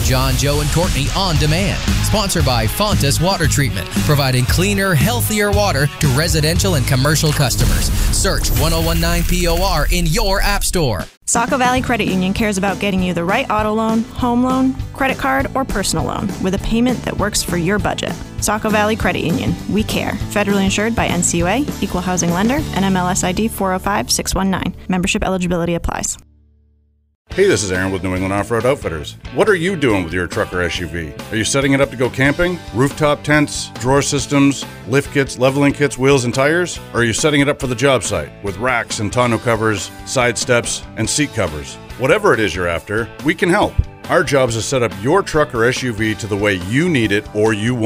John, Joe, and Courtney on demand. Sponsored by Fontas Water Treatment, providing cleaner, healthier water to residential and commercial customers. Search 1019 POR in your app store. Saco Valley Credit Union cares about getting you the right auto loan, home loan, credit card, or personal loan with a payment that works for your budget. Saco Valley Credit Union. We care. Federally insured by NCUA, Equal Housing Lender, NMLS ID 405619. Membership eligibility applies. Hey, this is Aaron with New England Off-Road Outfitters. What are you doing with your truck or SUV? Are you setting it up to go camping? Rooftop tents, drawer systems, lift kits, leveling kits, wheels, and tires? Or are you setting it up for the job site with racks and tonneau covers, side steps, and seat covers? Whatever it is you're after, we can help. Our job is to set up your truck or SUV to the way you need it or you want.